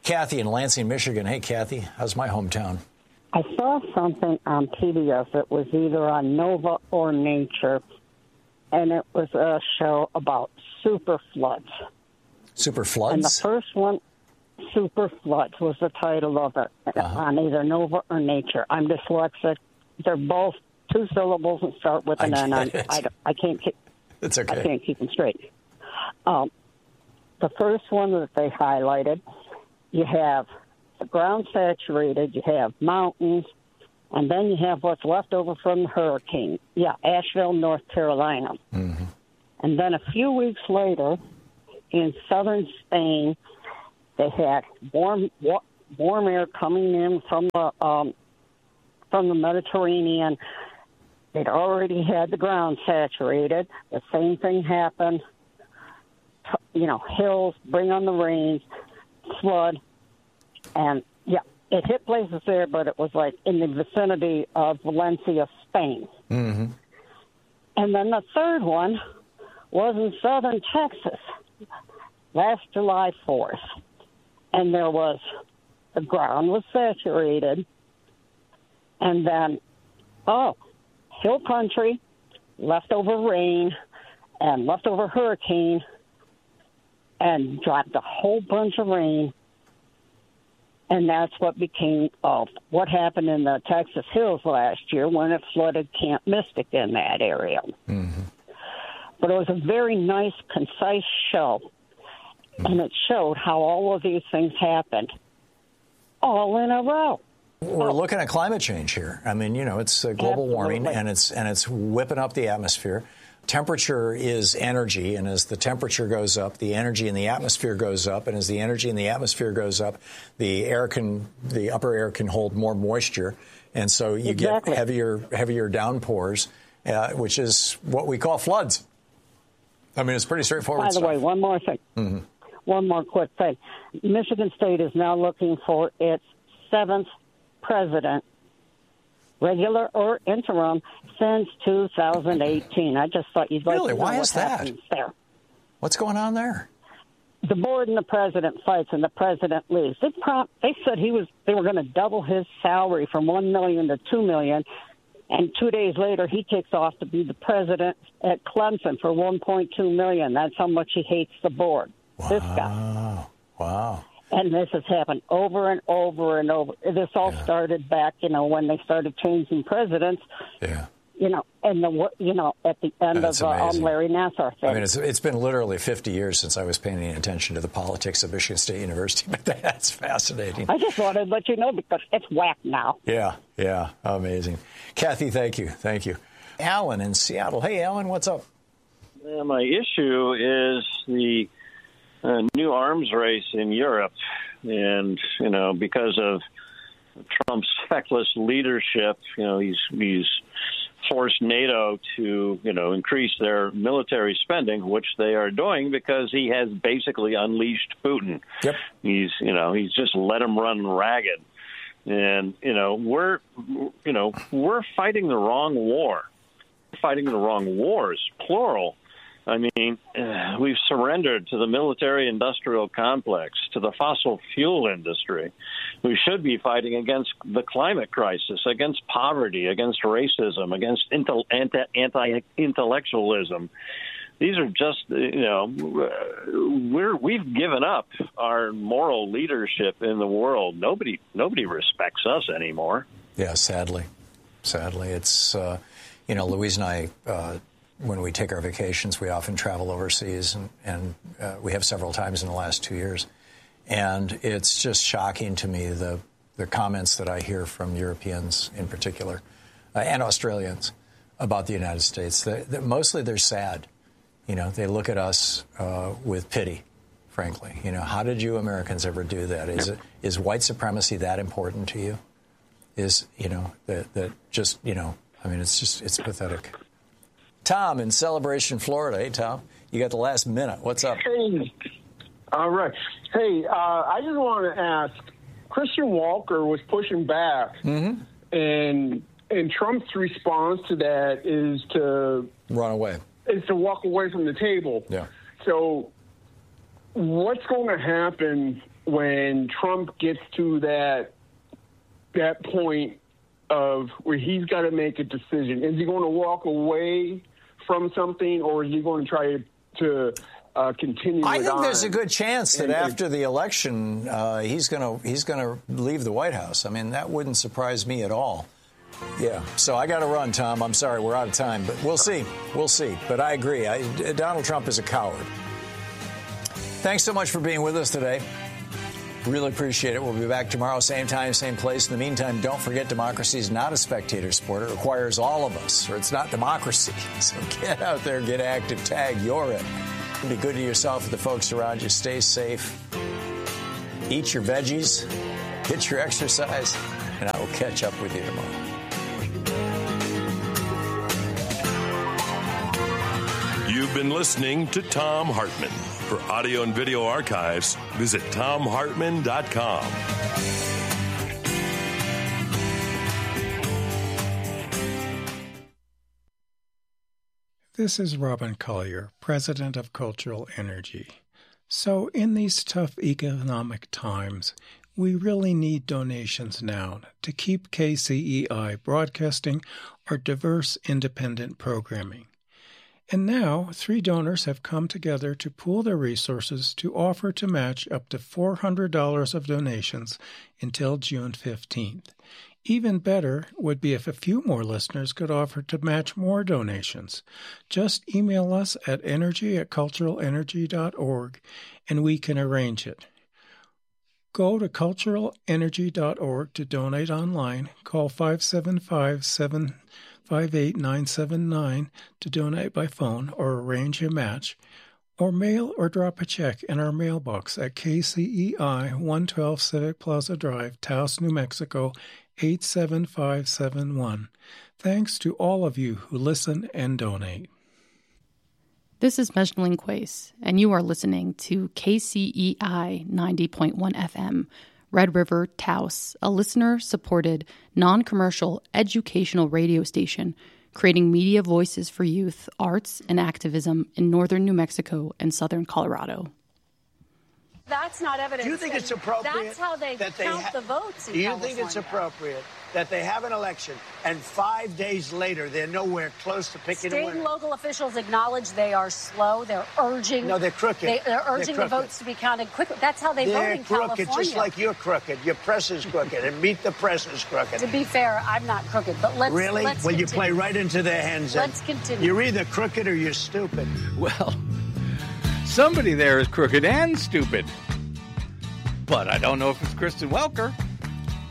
Kathy in Lansing, Michigan. Hey, Kathy, how's my hometown? I saw something on PBS. It was either on Nova or Nature, and it was a show about super floods. Super floods? And the first one, Super Floods, was the title of it, on either Nova or Nature. I'm dyslexic. They're both two syllables and start with an N. I can't keep. It's okay. I can't keep them straight. The first one that they highlighted, you have the ground saturated, you have mountains, and then you have what's left over from the hurricane. Yeah, Asheville, North Carolina. Mm-hmm. And then a few weeks later, in southern Spain, they had warm air coming in from the Mediterranean. They'd already had the ground saturated. The same thing happened. Hills bring on the rains, flood, and yeah, it hit places there, but it was like in the vicinity of Valencia, Spain. Mm-hmm. And then the third one was in southern Texas, last July 4th. And the ground was saturated. And then, hill country, leftover rain, and leftover hurricane, and dropped a whole bunch of rain. And that's what became what happened in the Texas hills last year when it flooded Camp Mystic in that area. Mm-hmm. But it was a very nice, concise show. And it showed how all of these things happened all in a row. We're looking at climate change here. I mean, it's global warming, and it's whipping up the atmosphere. Temperature is energy, and as the temperature goes up, the energy in the atmosphere goes up, and as the energy in the atmosphere goes up, the upper air can hold more moisture, and so you get heavier downpours, which is what we call floods. I mean, it's pretty straightforward. By the way, one more thing. Mm-hmm. One more quick thing. Michigan State is now looking for its 7th president, regular or interim, since 2018. I just thought you'd like to know Why what is that? happens there. What's going on there? The board and the president fights, and the president leaves. They said they were going to double his salary from $1 million to $2 million, and 2 days later he takes off to be the president at Clemson for $1.2 million. That's how much he hates the board. Wow. This guy. Wow. And this has happened over and over and over. This all started back, when they started changing presidents. Yeah. And at the end of Larry Nassar thing. I mean, it's been literally 50 years since I was paying attention to the politics of Michigan State University, but that's fascinating. I just wanted to let you know because it's whack now. Yeah, amazing. Kathy, thank you. Alan in Seattle. Hey, Alan, what's up? My issue is the new arms race in Europe. And, because of Trump's feckless leadership, he's forced NATO to, increase their military spending, which they are doing because he has basically unleashed Putin. Yep. He's just let him run ragged. And, we're fighting the wrong war. Fighting the wrong wars, plural. I mean, we've surrendered to the military-industrial complex, to the fossil fuel industry. We should be fighting against the climate crisis, against poverty, against racism, against anti-intellectualism. These are just, we've given up our moral leadership in the world. Nobody respects us anymore. Yeah, sadly. It's, Louise and I, when we take our vacations, we often travel overseas, and we have several times in the last 2 years. And it's just shocking to me, the comments that I hear from Europeans in particular, and Australians, about the United States. That mostly they're sad. They look at us with pity, frankly. How did you Americans ever do that? Is white supremacy that important to you? It's pathetic. Tom in Celebration, Florida. Hey, Tom, you got the last minute. What's up? Hey. All right. Hey, I just want to ask, Christian Walker was pushing back, and Trump's response to that is to run away. Is to walk away from the table. Yeah. So what's going to happen when Trump gets to that point of where he's got to make a decision. Is he going to walk away from something, or is he going to try to continue? I think there's a good chance that after the election, he's going to leave the White House. I mean, that wouldn't surprise me at all. Yeah. So I got to run, Tom. I'm sorry, we're out of time, but we'll see. We'll see. But I agree. Donald Trump is a coward. Thanks so much for being with us today. Really appreciate it. We'll be back tomorrow, same time, same place. In the meantime, don't forget democracy is not a spectator sport. It requires all of us, or it's not democracy. So get out there, get active, tag, you're it. Be good to yourself and the folks around you. Stay safe. Eat your veggies. Get your exercise. And I will catch up with you tomorrow. You've been listening to Thom Hartmann. For audio and video archives, visit ThomHartmann.com. This is Robin Collier, President of Cultural Energy. So in these tough economic times, we really need donations now to keep KCEI broadcasting our diverse independent programming. And now, 3 donors have come together to pool their resources to offer to match up to $400 of donations until June 15th. Even better would be if a few more listeners could offer to match more donations. Just email us at energy@culturalenergy.org and we can arrange it. Go to culturalenergy.org to donate online. Call 575-758-979 to donate by phone or arrange a match, or mail or drop a check in our mailbox at KCEI 112 Civic Plaza Drive, Taos, New Mexico 87571. Thanks to all of you who listen and donate. This is Mejnalin Quace, and you are listening to KCEI 90.1 FM, Red River, Taos, a listener-supported, non-commercial, educational radio station creating media voices for youth, arts, and activism in northern New Mexico and southern Colorado. That's not evidence. Do you think it's appropriate? That's how they count the votes in Do you California. think it's appropriate that they have an election and 5 days later they're nowhere close to picking a winner? State and local officials acknowledge they are slow. They're urging. No, they're crooked. They're urging the votes to be counted quickly. That's how they vote in California. They're crooked, just like you're crooked. Your press is crooked, and Meet the Press is crooked. To be fair, I'm not crooked, but let's Really? Let's Well, continue. you play right into their hands. Let's continue. You're either crooked or you're stupid. Well, somebody there is crooked and stupid. But I don't know if it's Kristen Welker.